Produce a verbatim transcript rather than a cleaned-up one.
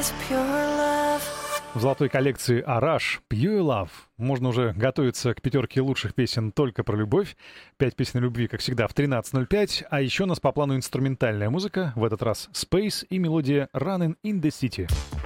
В золотой коллекции Arash Pure Love можно уже готовиться к пятерке лучших песен только про любовь. Пять песен о любви, как всегда, в тринадцать ноль пять. А еще у нас по плану инструментальная музыка. В этот раз Space и мелодия Running in the City.